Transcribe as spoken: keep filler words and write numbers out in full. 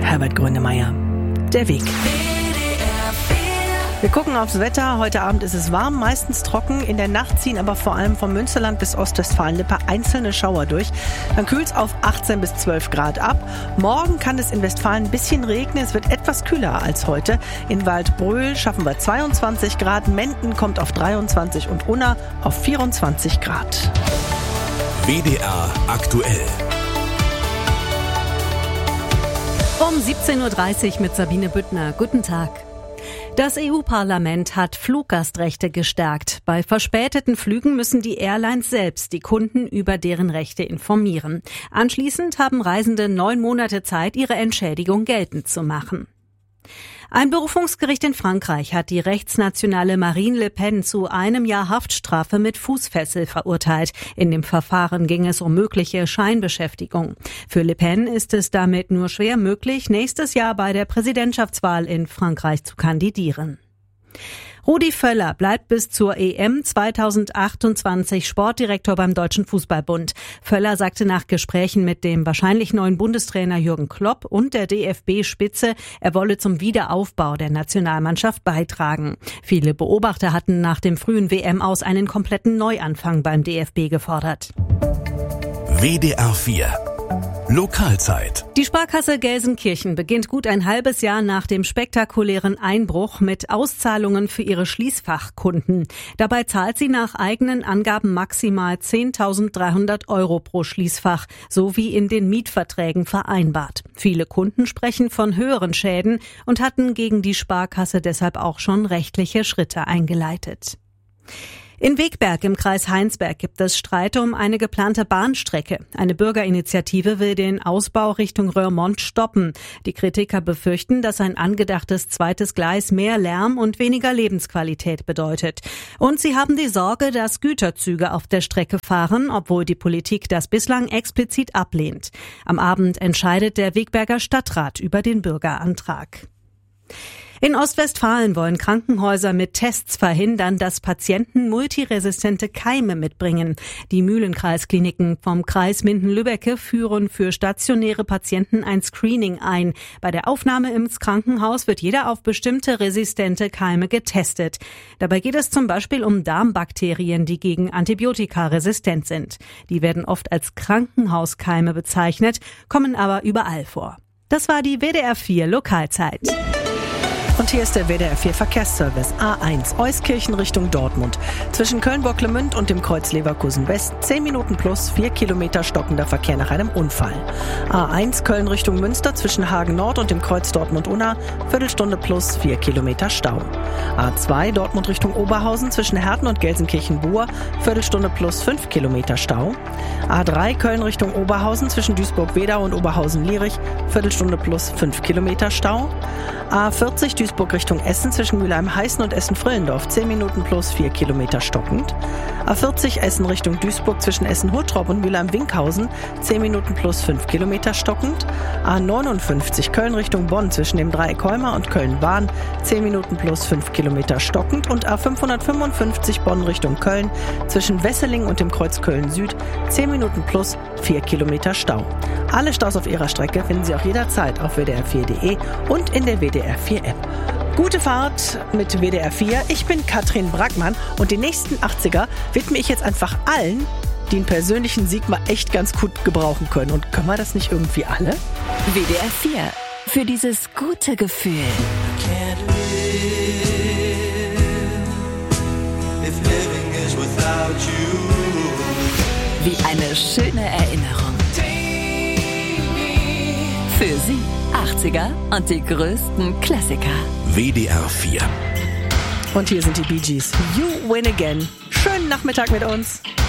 Herbert Grönemeyer. Der Weg. Wir gucken aufs Wetter. Heute Abend ist es warm, meistens trocken. In der Nacht ziehen aber vor allem vom Münsterland bis Ostwestfalen-Lippe einzelne Schauer durch. Dann kühlt es auf achtzehn bis zwölf Grad ab. Morgen kann es in Westfalen ein bisschen regnen. Es wird etwas kühler als heute. In Waldbröl schaffen wir zweiundzwanzig Grad. Menden kommt auf dreiundzwanzig und Unna auf vierundzwanzig Grad. W D R aktuell. Um siebzehn Uhr dreißig mit Sabine Büttner. Guten Tag. Das E U-Parlament hat Fluggastrechte gestärkt. Bei verspäteten Flügen müssen die Airlines selbst die Kunden über deren Rechte informieren. Anschließend haben Reisende neun Monate Zeit, ihre Entschädigung geltend zu machen. Ein Berufungsgericht in Frankreich hat die rechtsnationale Marine Le Pen zu einem Jahr Haftstrafe mit Fußfessel verurteilt. In dem Verfahren ging es um mögliche Scheinbeschäftigung. Für Le Pen ist es damit nur schwer möglich, nächstes Jahr bei der Präsidentschaftswahl in Frankreich zu kandidieren. Rudi Völler bleibt bis zur E M zweitausendachtundzwanzig Sportdirektor beim Deutschen Fußballbund. Völler sagte nach Gesprächen mit dem wahrscheinlich neuen Bundestrainer Jürgen Klopp und der D F B-Spitze, er wolle zum Wiederaufbau der Nationalmannschaft beitragen. Viele Beobachter hatten nach dem frühen W M-Aus einen kompletten Neuanfang beim D F B gefordert. W D R vier Lokalzeit. Die Sparkasse Gelsenkirchen beginnt gut ein halbes Jahr nach dem spektakulären Einbruch mit Auszahlungen für ihre Schließfachkunden. Dabei zahlt sie nach eigenen Angaben maximal zehntausenddreihundert Euro pro Schließfach, so wie in den Mietverträgen vereinbart. Viele Kunden sprechen von höheren Schäden und hatten gegen die Sparkasse deshalb auch schon rechtliche Schritte eingeleitet. In Wegberg im Kreis Heinsberg gibt es Streit um eine geplante Bahnstrecke. Eine Bürgerinitiative will den Ausbau Richtung Roermond stoppen. Die Kritiker befürchten, dass ein angedachtes zweites Gleis mehr Lärm und weniger Lebensqualität bedeutet. Und sie haben die Sorge, dass Güterzüge auf der Strecke fahren, obwohl die Politik das bislang explizit ablehnt. Am Abend entscheidet der Wegberger Stadtrat über den Bürgerantrag. In Ostwestfalen wollen Krankenhäuser mit Tests verhindern, dass Patienten multiresistente Keime mitbringen. Die Mühlenkreiskliniken vom Kreis Minden-Lübbecke führen für stationäre Patienten ein Screening ein. Bei der Aufnahme ins Krankenhaus wird jeder auf bestimmte resistente Keime getestet. Dabei geht es zum Beispiel um Darmbakterien, die gegen Antibiotika resistent sind. Die werden oft als Krankenhauskeime bezeichnet, kommen aber überall vor. Das war die W D R vier Lokalzeit. Und hier ist der W D R vier Verkehrsservice. A eins, Euskirchen Richtung Dortmund. Zwischen Köln-Bocklemünd und dem Kreuz Leverkusen West. zehn Minuten plus, vier Kilometer stockender Verkehr nach einem Unfall. A eins, Köln Richtung Münster. Zwischen Hagen Nord und dem Kreuz Dortmund-Unna. Viertelstunde plus, vier Kilometer Stau. A zwei, Dortmund Richtung Oberhausen. Zwischen Herten und Gelsenkirchen-Buhr. Viertelstunde plus, fünf Kilometer Stau. A drei, Köln Richtung Oberhausen. Zwischen Duisburg-Wedau und Oberhausen-Lierich. Viertelstunde plus, fünf Kilometer Stau. A vierzig, Duisburg Richtung Essen zwischen Mülheim-Heißen und Essen-Frillendorf, zehn Minuten plus vier Kilometer stockend. A vierzig Essen Richtung Duisburg zwischen Essen-Huttrop und Mülheim-Winkhausen, zehn Minuten plus fünf Kilometer stockend. A neunundfünfzig Köln Richtung Bonn zwischen dem Dreieck Holmer und Köln-Bahn, zehn Minuten plus fünf Kilometer stockend. Und A fünfhundertfünfundfünfzig Bonn Richtung Köln zwischen Wesseling und dem Kreuz Köln-Süd, zehn Minuten plus vier Kilometer Stau. Alle Staus auf ihrer Strecke finden Sie auch jederzeit auf W D R vier Punkt de und in der W D R vier App. Gute Fahrt mit W D R vier. Ich bin Katrin Brackmann und die nächsten achtziger widme ich jetzt einfach allen, die einen persönlichen Sieg mal echt ganz gut gebrauchen können. Und können wir das nicht irgendwie alle? W D R vier. Für dieses gute Gefühl. Wie eine schöne Erinnerung. Für Sie achtziger und die größten Klassiker. W D R vier. Und hier sind die Bee Gees. You win again. Schönen Nachmittag mit uns.